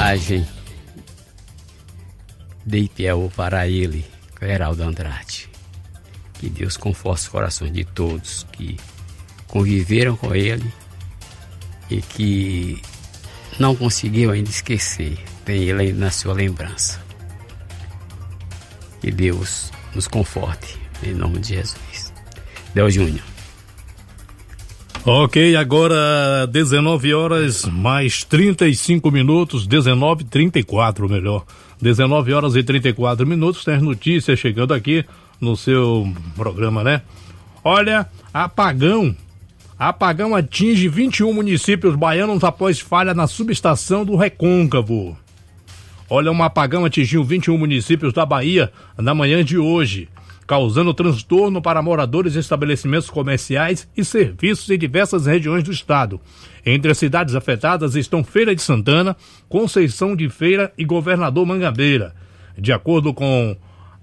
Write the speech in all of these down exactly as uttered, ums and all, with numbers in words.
homenagem de Itiel para ele, Cleraldo Andrade. Que Deus conforte os corações de todos que conviveram com ele e que não conseguiu ainda esquecer. Tem ele ainda na sua lembrança. Que Deus nos conforte, em nome de Jesus. Del Júnior. Ok, agora dezenove horas mais trinta e cinco minutos, dezenove e trinta e quatro, melhor. dezenove horas e trinta e quatro minutos, tem as notícias chegando aqui no seu programa, né? Olha, apagão. Apagão atinge vinte e um municípios baianos após falha na subestação do Recôncavo. Olha, um apagão atingiu vinte e um municípios da Bahia na manhã de hoje, causando transtorno para moradores de estabelecimentos comerciais e serviços em diversas regiões do estado. Entre as cidades afetadas estão Feira de Santana, Conceição de Feira e Governador Mangabeira. De acordo com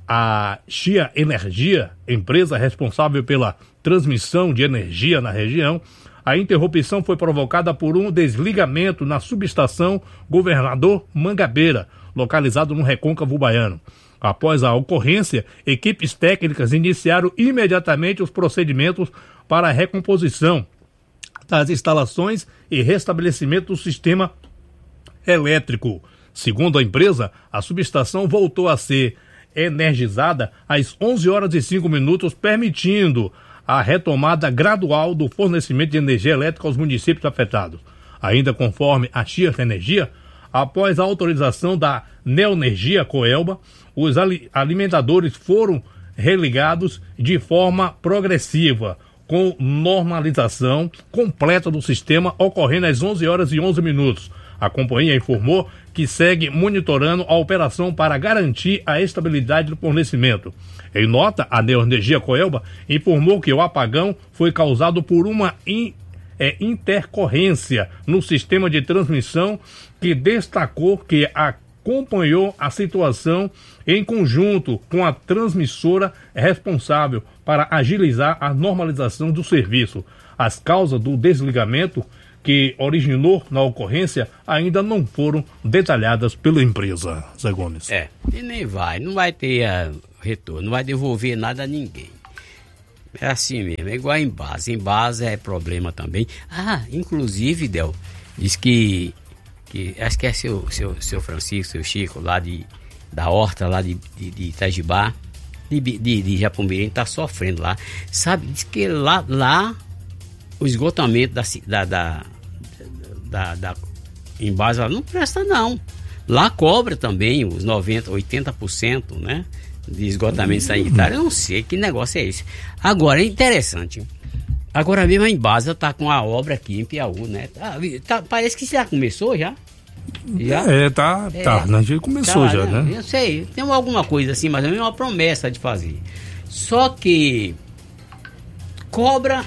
a Chia Energia, empresa responsável pela transmissão de energia na região, a interrupção foi provocada por um desligamento na subestação Governador Mangabeira, localizado no Recôncavo Baiano. Após a ocorrência, equipes técnicas iniciaram imediatamente os procedimentos para a recomposição das instalações e restabelecimento do sistema elétrico. Segundo a empresa, a subestação voltou a ser energizada às onze horas e cinco minutos, permitindo a retomada gradual do fornecimento de energia elétrica aos municípios afetados. Ainda conforme a Chia Energia, após a autorização da Neoenergia Coelba, os alimentadores foram religados de forma progressiva, com normalização completa do sistema ocorrendo às onze horas e onze minutos. A companhia informou que segue monitorando a operação para garantir a estabilidade do fornecimento. Em nota, a Neoenergia Coelba informou que o apagão foi causado por uma in, é, intercorrência no sistema de transmissão, que destacou que acompanhou a situação em conjunto com a transmissora responsável para agilizar a normalização do serviço. As causas do desligamento que originou na ocorrência ainda não foram detalhadas pela empresa. Zé Gomes. É, e nem vai, não vai ter uh, retorno, não vai devolver nada a ninguém. É assim mesmo, é igual em base. Em base é problema também. Ah, inclusive, Del, diz que, que acho que é seu, seu, seu Francisco, seu Chico, lá de, da horta, lá de, de, de Itajibá, de, de, de Japomirim, tá sofrendo lá. Sabe, diz que lá, lá o esgotamento da, da, da, da, da em base lá não presta não. Lá cobra também os noventa, oitenta por cento, né, de esgotamento sanitário. Eu não sei que negócio é esse. Agora é interessante. Agora mesmo a Embasa tá com a obra aqui em Piauí, né? Tá, tá, parece que já começou já. Já? É, tá, é, tá, a gente começou tá, já, né? né? Eu sei, tem alguma coisa assim, mas é uma promessa de fazer. Só que cobra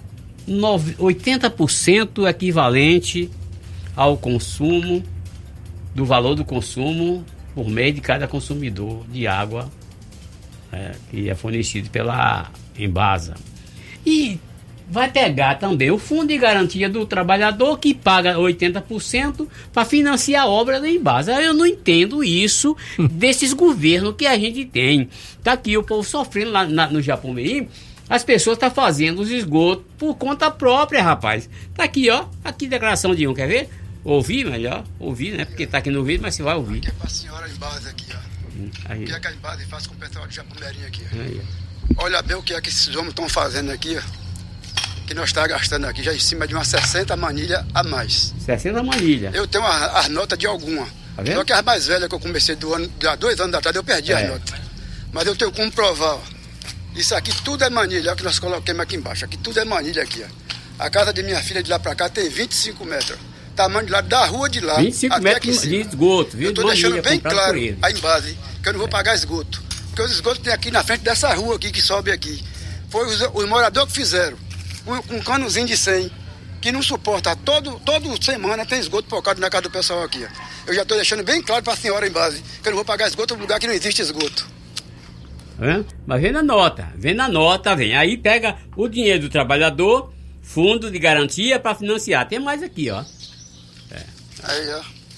oitenta por cento equivalente ao consumo, do valor do consumo por mês de cada consumidor de água, é, que é fornecido pela Embasa. E vai pegar também o fundo de garantia do trabalhador, que paga oitenta por cento para financiar a obra da Embasa. Eu não entendo isso desses governos que a gente tem. Tá aqui o povo sofrendo lá na, no Japomirim. As pessoas estão tá fazendo os esgotos por conta própria, rapaz. Tá aqui, ó. Aqui declaração de um, quer ver? Ouvir melhor? Ouvir, né? Porque tá aqui no vídeo, mas você vai ouvir. Aqui é pra senhora Embasa aqui, ó. Hum, o que é que a Embasa faz com o pessoal de Japomirim aqui, ó. Aí. Olha bem o que é que esses homens estão fazendo aqui, ó. Que nós estamos gastando aqui, já em cima de umas sessenta manilhas a mais. sessenta manilhas? Eu tenho as, as notas de alguma. Tá vendo? Só que as mais velhas que eu comecei do ano, há dois anos atrás, eu perdi é. as notas. Mas eu tenho como provar, ó. Isso aqui tudo é manilha, olha o que nós colocamos aqui embaixo. Aqui tudo é manilha aqui, ó. A casa de minha filha de lá pra cá tem vinte e cinco metros. Tamanho de lá, da rua de lá. vinte e cinco metros de esgoto, viu? Eu tô deixando bem claro a Embasa, que eu não vou pagar esgoto. Porque os esgotos tem aqui na frente dessa rua aqui, que sobe aqui. Foi os, os moradores que fizeram. Com um, um canozinho de cem, que não suporta. Todo, toda semana tem esgoto focado na casa do pessoal aqui, ó. Eu já tô deixando bem claro pra senhora Embasa, que eu não vou pagar esgoto no lugar que não existe esgoto. É? Mas vem na nota, vem na nota, vem. Aí pega o dinheiro do trabalhador, fundo de garantia para financiar. Tem mais aqui, ó. É. Aí, ó.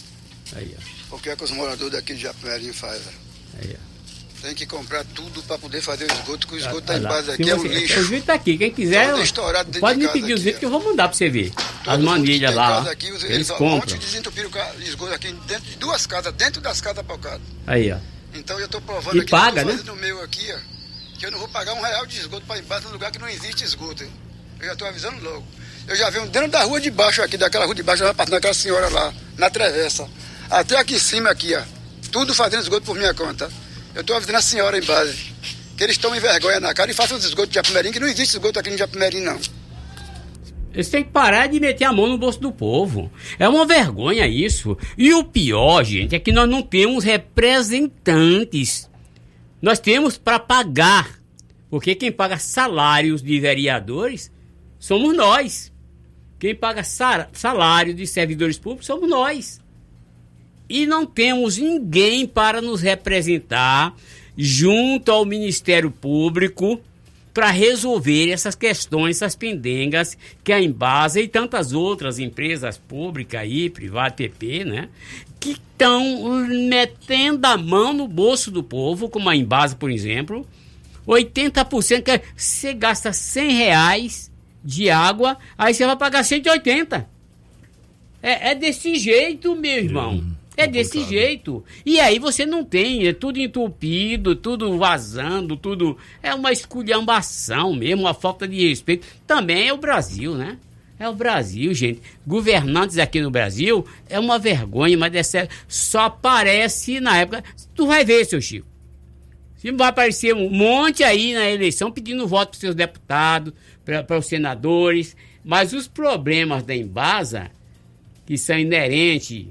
Aí, ó. O que é que os moradores daqui de Japimerinho fazem? Aí, ó. Tem que comprar tudo para poder fazer o esgoto, que o esgoto está Ah, em base aqui, você, é um lixo. O vídeo tá aqui, quem quiser, pode me pedir os vídeos que eu vou mandar para você ver. As manilhas lá, aqui, eles, eles compram. compram. Ontem desentupiram o esgoto aqui dentro de duas casas, dentro das casas para Aí, ó. Então eu estou provando e aqui, paga, eu né? fazendo o meu aqui, ó, que eu não vou pagar um real de esgoto para embaixo, num lugar que não existe esgoto. Hein? Eu já estou avisando logo. Eu já venho dentro da rua de baixo aqui, daquela rua de baixo, já vai passando aquela senhora lá, na travessa. Até aqui em cima aqui, ó. Tudo fazendo esgoto por minha conta. Eu estou avisando a senhora em base, que eles tomem vergonha na cara e façam os esgotos de Japimerinho, que não existe esgoto aqui em Japimerinho, não. Eles têm que parar de meter a mão no bolso do povo. É uma vergonha isso. E o pior, gente, é que nós não temos representantes. Nós temos para pagar. Porque quem paga salários de vereadores somos nós. Quem paga salário de servidores públicos somos nós. E não temos ninguém para nos representar junto ao Ministério Público para resolver essas questões, essas pendengas que a Embasa e tantas outras empresas públicas aí, privadas, P P, né? Que estão metendo a mão no bolso do povo, como a Embasa, por exemplo. oitenta por cento, que você gasta cem reais de água, aí você vai pagar cento e oitenta. É, é desse jeito, meu irmão. É desse jeito. E aí você não tem, é tudo entupido, tudo vazando, tudo... É uma esculhambação mesmo, uma falta de respeito. Também é o Brasil, né? É o Brasil, gente. Governantes aqui no Brasil é uma vergonha, mas é sério. Só aparece na época... Tu vai ver, seu Chico. Se vai aparecer um monte aí na eleição pedindo voto para os seus deputados, para os senadores. Mas os problemas da Embasa, que são inerentes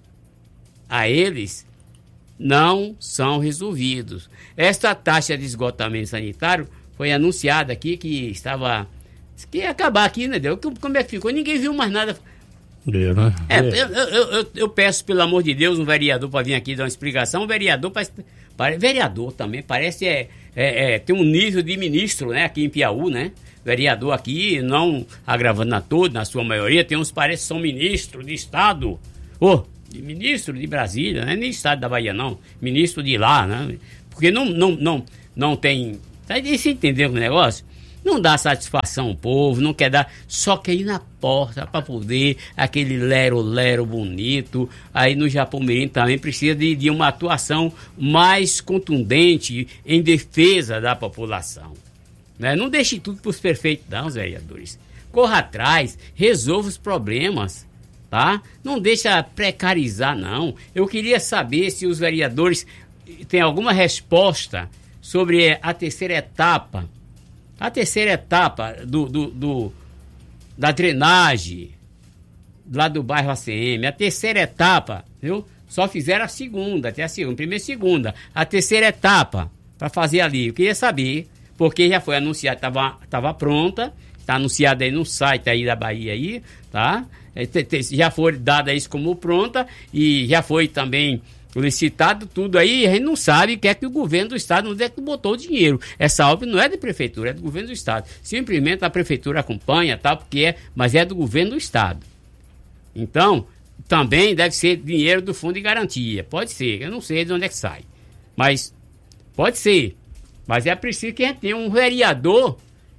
a eles, não são resolvidos. Esta taxa de esgotamento sanitário foi anunciada aqui que estava... que ia acabar aqui, né, Deus? Como é que ficou? Ninguém viu mais nada. É, né? é, eu, eu, eu, eu peço, pelo amor de Deus, um vereador para vir aqui dar uma explicação. Um vereador, parece, vereador também, parece é, é, é, tem um nível de ministro, né, aqui em Piauí, né? Vereador aqui, não agravando a todo, na sua maioria, tem uns que parecem que são ministros de Estado. Ô, oh, de ministro de Brasília, não é nem Estado da Bahia, não. Ministro de lá, né? Porque não, não, não, não tem... Você entendeu o negócio? Não dá satisfação ao povo, não quer dar... Só quer ir na porta para poder aquele lero-lero bonito. Aí no Japão-Mirim também precisa de, de uma atuação mais contundente em defesa da população. Né? Não deixe tudo para os perfeitos, não, os vereadores. Corra atrás, resolva os problemas. Tá? Não deixa precarizar, não. Eu queria saber se os vereadores têm alguma resposta sobre a terceira etapa, a terceira etapa do, do, do, da drenagem lá do bairro A C M. A terceira etapa, viu? Só fizeram a segunda, até a segunda, primeira e segunda. A terceira etapa para fazer ali. Eu queria saber, porque já foi anunciado, estava tava pronta, está anunciado aí no site aí da Bahia aí, tá? Já foi dada isso como pronta e já foi também licitado tudo aí. A gente não sabe o que é que o governo do estado, onde é que botou o dinheiro. Essa obra não é da prefeitura, é do governo do estado. Simplesmente a prefeitura acompanha, tal, porque é, mas é do governo do estado. Então, também deve ser dinheiro do fundo de garantia. Pode ser, eu não sei de onde é que sai. Mas, pode ser. Mas é preciso que a gente tenha um vereador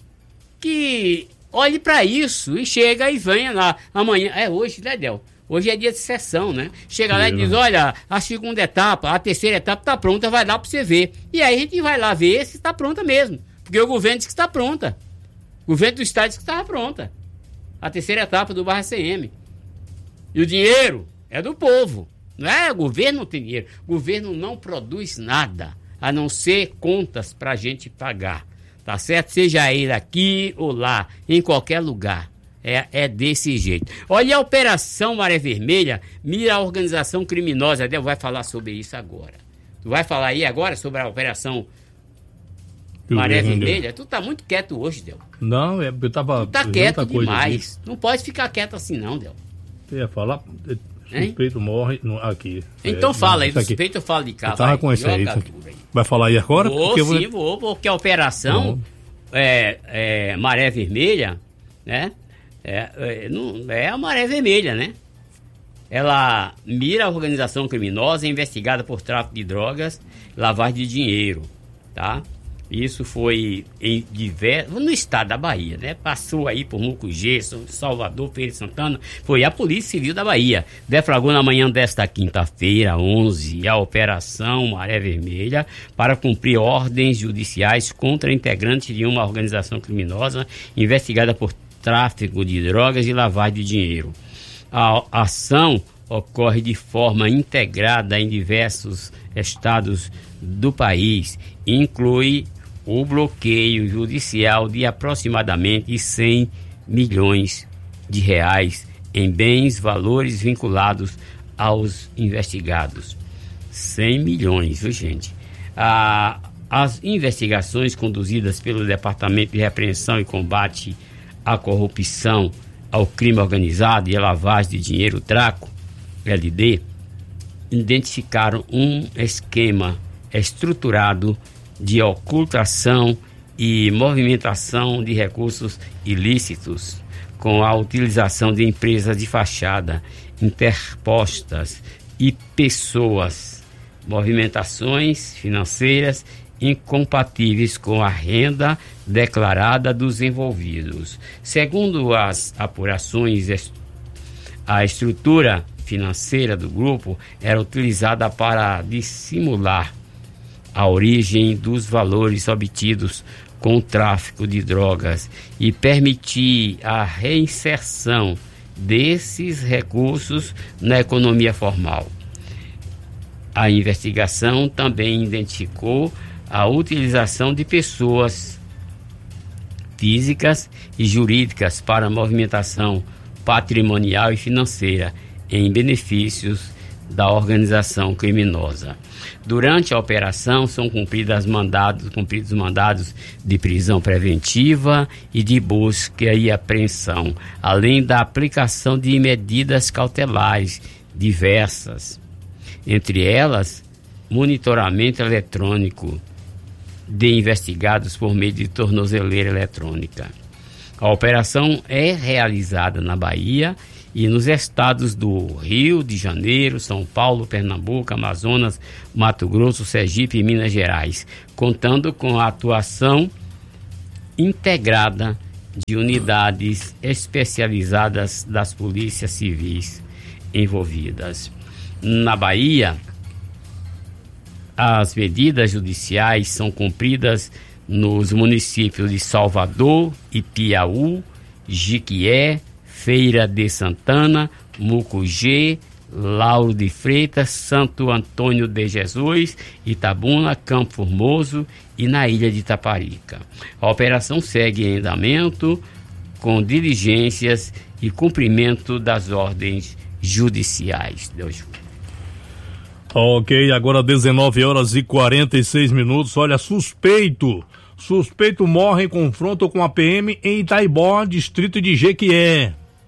que olhe para isso e chega e venha lá. Amanhã, é hoje, né, Del? Hoje é dia de sessão, né? Chega lá e diz, olha, a segunda etapa, a terceira etapa está pronta, vai lá para você ver. E aí a gente vai lá ver se está pronta mesmo. Porque o governo diz que está pronta. O governo do estado diz que estava pronta. A terceira etapa do bairro A C M. E o dinheiro é do povo. Não é? O governo não tem dinheiro. O governo não produz nada, a não ser contas para a gente pagar. Tá certo? Seja ele aqui ou lá, em qualquer lugar. É, é desse jeito. Olha, a Operação Maré Vermelha mira a organização criminosa. Del vai falar sobre isso agora. Tu vai falar aí agora sobre a Operação Maré Vermelha? Tu tá muito quieto hoje, Del. Não, eu tava... Tu tá quieto demais. Não pode ficar quieto assim não, Del. Eu ia falar... Suspeito hein? Morre no, aqui. Então é, fala aí, do aqui. Suspeito eu falo de cá. Eu tava vai, com esse aí, aí. Vai falar aí agora? Vou, porque sim, eu vou... vou, porque a Operação é, é, Maré Vermelha, né? É, é, não, é a Maré Vermelha, né? ela mira a organização criminosa investigada por tráfico de drogas, lavagem de dinheiro, tá? Isso foi em diversos, no estado da Bahia, né? Passou aí por Mucugê, Salvador, Feira de Santana. Foi a Polícia Civil da Bahia. Deflagrou na manhã desta quinta-feira, onze, a Operação Maré Vermelha para cumprir ordens judiciais contra integrantes de uma organização criminosa investigada por tráfico de drogas e lavagem de dinheiro. A ação ocorre de forma integrada em diversos estados do país. Inclui o bloqueio judicial de aproximadamente cem milhões de reais em bens, valores vinculados aos investigados. cem milhões, viu, gente? Ah, as investigações conduzidas pelo Departamento de Repreensão e Combate à Corrupção, ao Crime Organizado e à Lavagem de Dinheiro, DRACO, L D, identificaram um esquema estruturado de ocultação e movimentação de recursos ilícitos com a utilização de empresas de fachada interpostas e pessoas, movimentações financeiras incompatíveis com a renda declarada dos envolvidos. Segundo as apurações, a estrutura financeira do grupo era utilizada para dissimular a origem dos valores obtidos com o tráfico de drogas e permitir a reinserção desses recursos na economia formal. A investigação também identificou a utilização de pessoas físicas e jurídicas para movimentação patrimonial e financeira em benefícios da organização criminosa. Durante a operação são cumpridas mandados, cumpridos mandados de prisão preventiva e de busca e apreensão, além da aplicação de medidas cautelares diversas, entre elas monitoramento eletrônico de investigados por meio de tornozeleira eletrônica. A operação é realizada na Bahia e nos estados do Rio de Janeiro, São Paulo, Pernambuco, Amazonas, Mato Grosso, Sergipe e Minas Gerais, contando com a atuação integrada de unidades especializadas das polícias civis envolvidas. Na Bahia, as medidas judiciais são cumpridas nos municípios de Salvador, Ipiaú, Jiquié, Feira de Santana, Mucugê, Lauro de Freitas, Santo Antônio de Jesus, Itabuna, Campo Formoso e na ilha de Itaparica. A operação segue em andamento com diligências e cumprimento das ordens judiciais. Deus. Ok, agora dezenove horas e quarenta e seis minutos. Olha, suspeito. Suspeito morre em confronto com a P M em Itaibó, distrito de Jequié.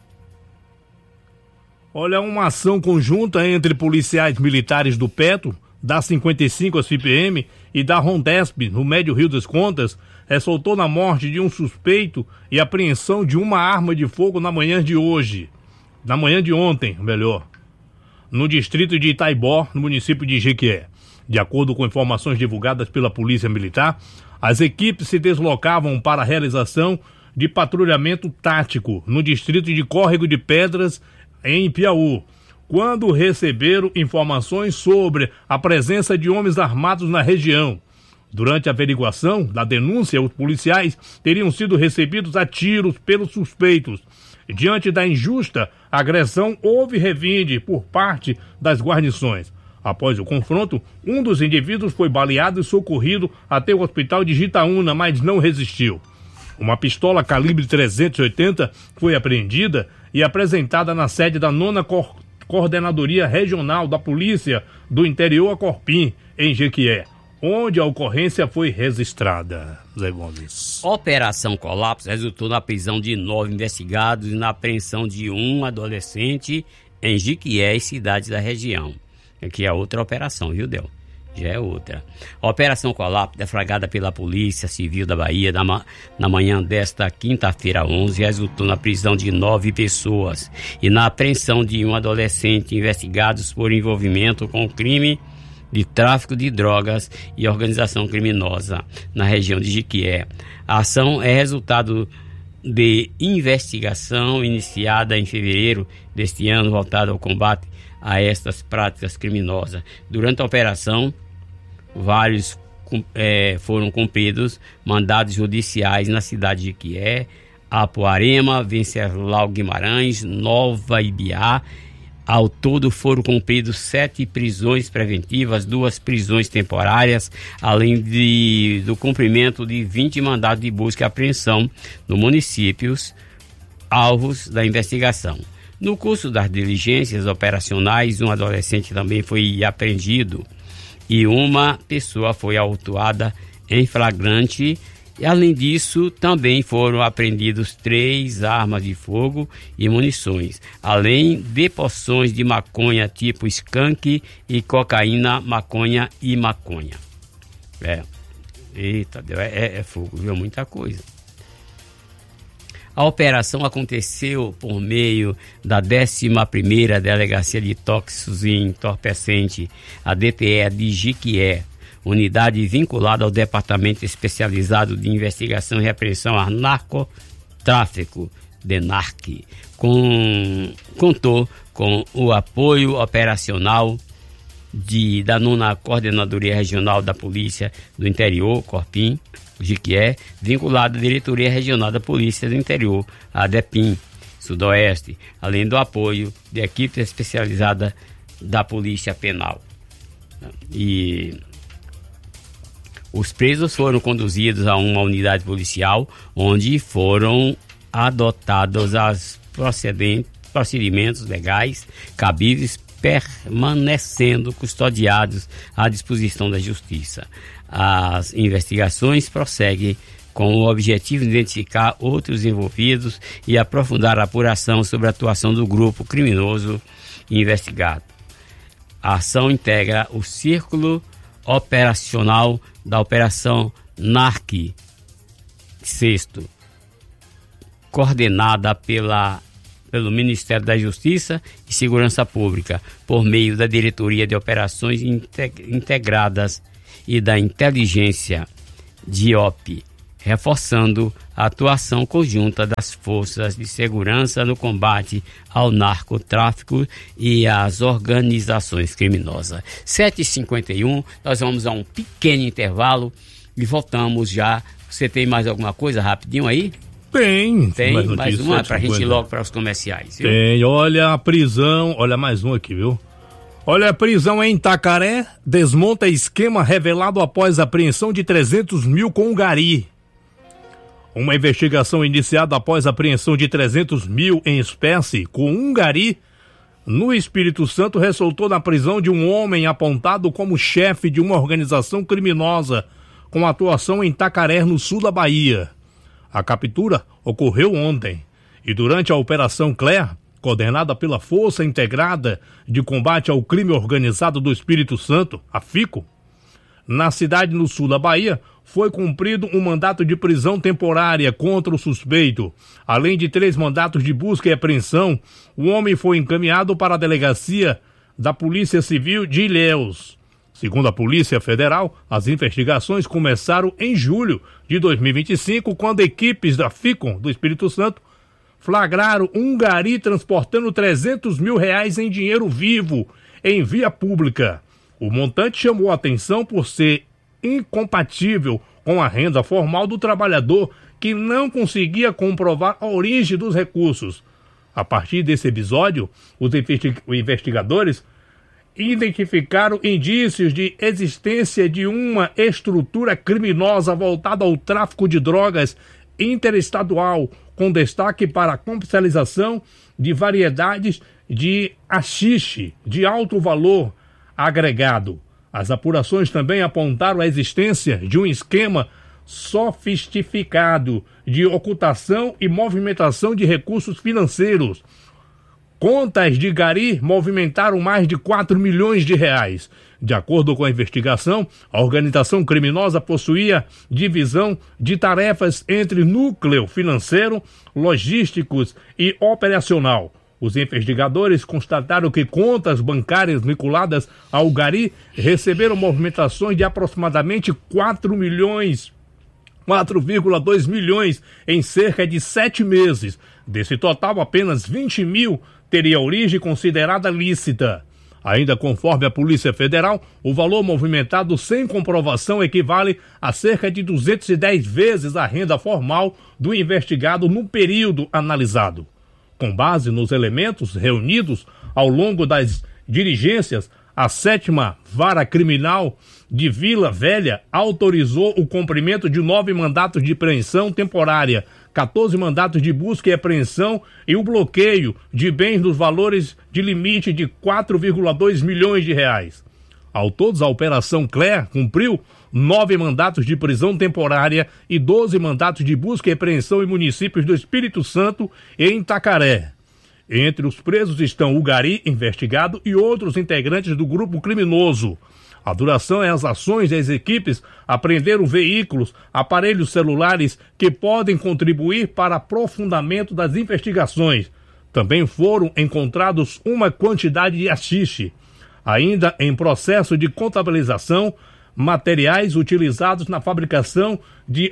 Olha, uma ação conjunta entre policiais militares do Petro, da cinquenta e cinco S P M e da Rondesp, no Médio Rio das Contas, resultou na morte de um suspeito e apreensão de uma arma de fogo na manhã de hoje. Na manhã de ontem, melhor. No distrito de Itaibó, no município de Jequié. De acordo com informações divulgadas pela Polícia Militar, as equipes se deslocavam para a realização de patrulhamento tático no distrito de Córrego de Pedras, em Piauí, quando receberam informações sobre a presença de homens armados na região. Durante a averiguação da denúncia, os policiais teriam sido recebidos a tiros pelos suspeitos. Diante da injusta agressão, houve revide por parte das guarnições. Após o confronto, um dos indivíduos foi baleado e socorrido até o hospital de Jitaúna, mas não resistiu. Uma pistola calibre trezentos e oitenta foi apreendida e apresentada na sede da nona Cor- Coordenadoria Regional da Polícia do Interior a Corpim, em Jequié, onde a ocorrência foi registrada. Zé Gomes. Operação Colapso resultou na prisão de nove investigados e na apreensão de um adolescente em Jequié e cidades da região. Aqui é outra operação, viu, Del? Já é outra. A Operação Colapso, deflagrada pela Polícia Civil da Bahia na, ma- na manhã desta quinta-feira onze, resultou na prisão de nove pessoas e na apreensão de um adolescente investigados por envolvimento com o crime de tráfico de drogas e organização criminosa na região de Jequié. A ação é resultado de investigação iniciada em fevereiro deste ano, voltada ao combate a estas práticas criminosas. Durante a operação, vários é, foram cumpridos mandados judiciais na cidade de Jequié, Apuarema, Venceslau Guimarães, Nova Ibiá. Ao todo foram cumpridos sete prisões preventivas, duas prisões temporárias, além de, do cumprimento de vinte mandados de busca e apreensão nos municípios alvos da investigação. No curso das diligências operacionais, um adolescente também foi apreendido e uma pessoa foi autuada em flagrante. E, além disso, também foram apreendidos três armas de fogo e munições, além de porções de maconha tipo skunk e cocaína, maconha e maconha. É, eita, é, é fogo, viu? Muita coisa. A operação aconteceu por meio da décima primeira Delegacia de Tóxicos e Entorpecentes, a D T E de Jequié, unidade vinculada ao Departamento Especializado de Investigação e Repressão ao Narcotráfico, DENARC, com, contou com o apoio operacional de, da nona Coordenadoria Regional da Polícia do Interior, Corpim, Jequié, vinculado à Diretoria Regional da Polícia do Interior, a DEPIM, Sudoeste, além do apoio de equipe especializada da Polícia Penal. E os presos foram conduzidos a uma unidade policial, onde foram adotados os procedimentos legais cabíveis, permanecendo custodiados à disposição da Justiça. As investigações prosseguem com o objetivo de identificar outros envolvidos e aprofundar a apuração sobre a atuação do grupo criminoso investigado. A ação integra o círculo operacional da Operação NARC sexto, coordenada pela, pelo Ministério da Justiça e Segurança Pública, por meio da Diretoria de Operações Integradas e da Inteligência, D I O P, reforçando a atuação conjunta das forças de segurança no combate ao narcotráfico e às organizações criminosas. sete e cinquenta e um, nós vamos a um pequeno intervalo e voltamos já. Você tem mais alguma coisa rapidinho aí? Tem. Tem mais, mais uma para a gente ir logo para os comerciais. Viu? Tem, olha a prisão, olha mais um aqui, viu? Olha, a prisão em Itacaré desmonta esquema revelado após apreensão de trezentos mil com um gari. Uma investigação iniciada após a apreensão de trezentos mil em espécie com um gari no Espírito Santo resultou na prisão de um homem apontado como chefe de uma organização criminosa com atuação em Itacaré, no sul da Bahia. A captura ocorreu ontem e durante a Operação Claire, coordenada pela Força Integrada de Combate ao Crime Organizado do Espírito Santo, a FICO, na cidade no sul da Bahia, foi cumprido um mandato de prisão temporária contra o suspeito. Além de três mandatos de busca e apreensão, o homem foi encaminhado para a delegacia da Polícia Civil de Ilhéus. Segundo a Polícia Federal, as investigações começaram em julho de dois mil e vinte e cinco, quando equipes da FICOM do Espírito Santo flagraram um gari transportando trezentos mil reais em dinheiro vivo em via pública. O montante chamou a atenção por ser incompatível com a renda formal do trabalhador, que não conseguia comprovar a origem dos recursos. A partir desse episódio, os investigadores identificaram indícios de existência de uma estrutura criminosa voltada ao tráfico de drogas interestadual, com destaque para a comercialização de variedades de haxixe de alto valor agregado. As apurações também apontaram a existência de um esquema sofisticado de ocultação e movimentação de recursos financeiros, Contas de gari movimentaram mais de quatro milhões de reais. De acordo com a investigação, a organização criminosa possuía divisão de tarefas entre núcleo financeiro, logísticos e operacional. Os investigadores constataram que contas bancárias vinculadas ao gari receberam movimentações de aproximadamente quatro milhões, quatro vírgula dois milhões em cerca de sete meses. Desse total, apenas vinte mil teria origem considerada lícita. Ainda conforme a Polícia Federal, o valor movimentado sem comprovação equivale a cerca de duzentas e dez vezes a renda formal do investigado no período analisado. Com base nos elementos reunidos ao longo das diligências, a sétima Vara Criminal de Vila Velha autorizou o cumprimento de nove mandatos de apreensão temporária, quatorze mandatos de busca e apreensão e o bloqueio de bens nos valores de limite de quatro vírgula dois milhões de reais. Ao todos, a Operação Clare cumpriu nove mandatos de prisão temporária e doze mandatos de busca e apreensão em municípios do Espírito Santo e em Itacaré. Entre os presos estão o gari investigado e outros integrantes do grupo criminoso. A duração é as ações das equipes apreenderam veículos, aparelhos celulares que podem contribuir para aprofundamento das investigações. Também foram encontrados uma quantidade de haxixe. Ainda em processo de contabilização, materiais utilizados na fabricação de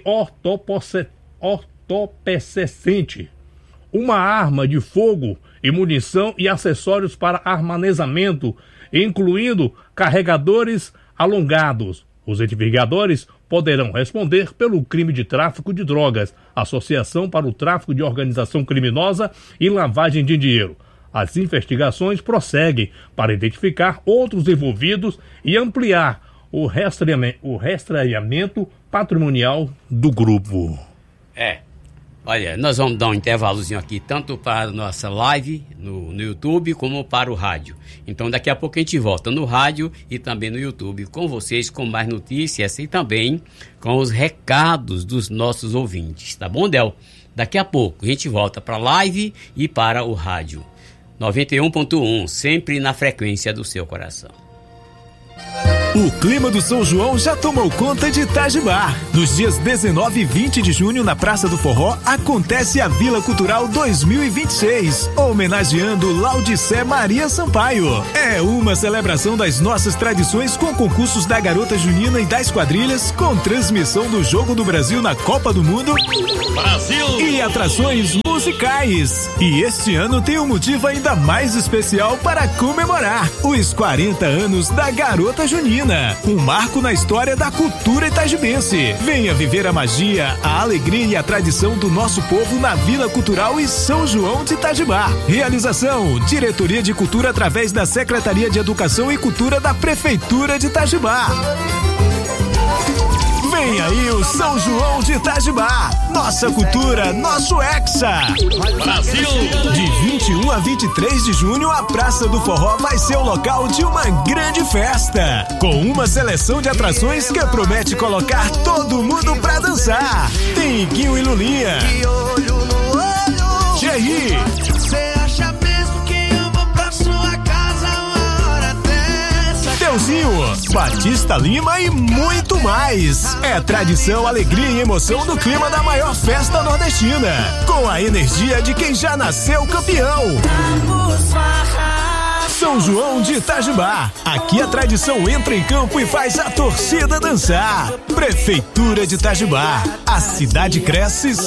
ortopececente, uma arma de fogo e munição e acessórios para armazenamento, incluindo carregadores alongados. Os investigadores poderão responder pelo crime de tráfico de drogas, associação para o tráfico de organização criminosa e lavagem de dinheiro. As investigações prosseguem para identificar outros envolvidos e ampliar o rastreamento, o rastreamento patrimonial do grupo. É. Olha, nós vamos dar um intervalozinho aqui, tanto para a nossa live no, no YouTube, como para o rádio. Então, daqui a pouco a gente volta no rádio e também no YouTube com vocês, com mais notícias e também com os recados dos nossos ouvintes. Tá bom, Del? Daqui a pouco a gente volta para a live e para o rádio. noventa e um ponto um, sempre na frequência do seu coração. O clima do São João já tomou conta de Itajibá. Nos dias dezenove e vinte de junho, na Praça do Forró, acontece a Vila Cultural dois mil e vinte e seis, homenageando Laudicé Maria Sampaio. É uma celebração das nossas tradições com concursos da Garota Junina e das quadrilhas, com transmissão do Jogo do Brasil na Copa do Mundo Brasil e atrações musicais. E este ano tem um motivo ainda mais especial para comemorar: os quarenta anos da Garota Junina. Um marco na história da cultura itajibense. Venha viver a magia, a alegria e a tradição do nosso povo na Vila Cultural e São João de Itajibá. Realização: Diretoria de Cultura através da Secretaria de Educação e Cultura da Prefeitura de Itajibá. Vem aí o São João de Itajibá. Nossa cultura, nosso Hexa. Brasil! De vinte e um a vinte e três de junho, a Praça do Forró vai ser o local de uma grande festa, com uma seleção de atrações que promete colocar todo mundo pra dançar. Tem Iguinho e Lulinha, Jerry, Teuzinho, Batista Lima e muito mais. É tradição, alegria e emoção do clima da maior festa nordestina, com a energia de quem já nasceu campeão. São João de Itajibá. Aqui a tradição entra em campo e faz a torcida dançar. Prefeitura de Itajibá. A cidade cresce